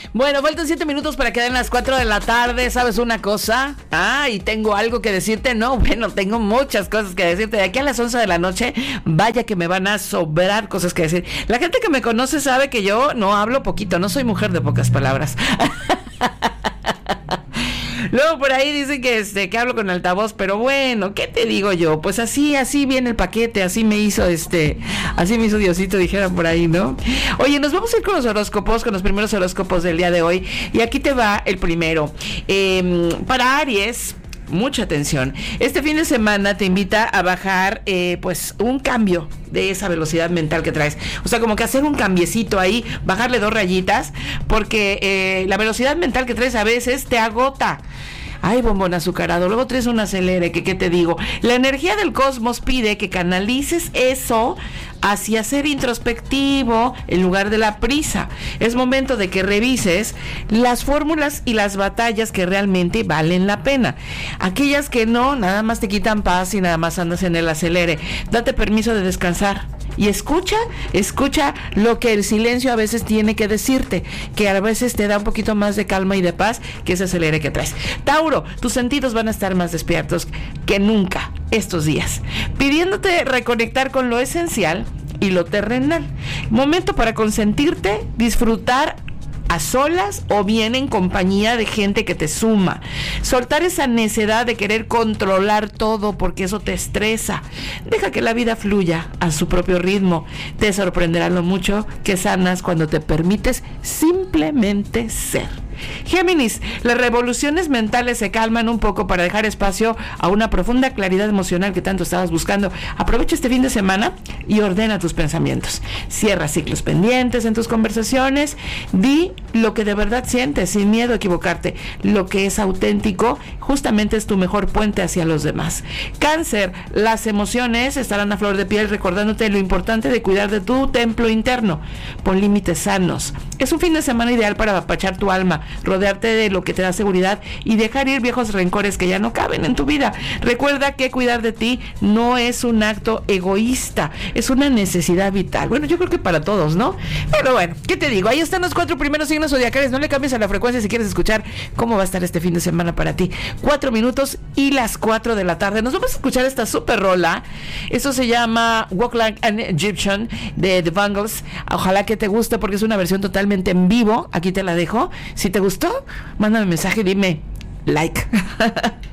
Bueno, faltan 7 minutos para que den las 4 de la tarde. ¿Sabes una cosa? Y tengo algo que decirte. No, bueno, tengo muchas cosas que decirte. De aquí a las 11 de la noche, vaya que me van a sobrar cosas que decir. La gente que me conoce sabe que yo no hablo poquito, no soy mujer de pocas palabras. Luego por ahí dicen que hablo con altavoz, pero bueno, ¿qué te digo yo? Pues así viene el paquete, así me hizo Diosito, dijeron por ahí, ¿no? Oye, nos vamos a ir con los horóscopos, con los primeros horóscopos del día de hoy, y aquí te va el primero. Para Aries, mucha atención. Este fin de semana te invita a bajar pues un cambio de esa velocidad mental que traes. O sea, como que hacer un cambiecito ahí, bajarle 2 rayitas, porque la velocidad mental que traes a veces te agota. Ay, bombón azucarado, luego traes un acelere, ¿qué te digo? La energía del cosmos pide que canalices eso hacia ser introspectivo en lugar de la prisa. Es momento de que revises las fórmulas y las batallas que realmente valen la pena. Aquellas que no, nada más te quitan paz y nada más andas en el acelere. Date permiso de descansar. Y escucha lo que el silencio a veces tiene que decirte, que a veces te da un poquito más de calma y de paz que ese acelere que traes. Tauro, tus sentidos van a estar más despiertos que nunca estos días, pidiéndote reconectar con lo esencial y lo terrenal. Momento para consentirte, disfrutar a solas o bien en compañía de gente que te suma. Soltar esa necedad de querer controlar todo, porque eso te estresa. Deja que la vida fluya a su propio ritmo. Te sorprenderá lo mucho que sanas cuando te permites simplemente ser. Géminis, las revoluciones mentales se calman un poco para dejar espacio a una profunda claridad emocional que tanto estabas buscando. Aprovecha este fin de semana y ordena tus pensamientos. Cierra ciclos pendientes en tus conversaciones. Di lo que de verdad sientes sin miedo a equivocarte. Lo que es auténtico justamente es tu mejor puente hacia los demás. Cáncer, las emociones estarán a flor de piel, recordándote lo importante de cuidar de tu templo interno. Pon límites sanos. Es un fin de semana ideal para apapachar tu alma, rodearte de lo que te da seguridad y dejar ir viejos rencores que ya no caben en tu vida. Recuerda que cuidar de ti no es un acto egoísta, es una necesidad vital. Bueno, yo creo que para todos, ¿no? Pero bueno, ¿qué te digo? Ahí están los 4 primeros signos zodiacales. No le cambies a la frecuencia si quieres escuchar cómo va a estar este fin de semana para ti. 4 minutos y las 4 de la tarde. Nos vamos a escuchar esta super rola. Esto se llama Walk Like an Egyptian de The Bangles. Ojalá que te guste porque es una versión totalmente en vivo. Aquí te la dejo. Si te gustó, mándame un mensaje y dime like.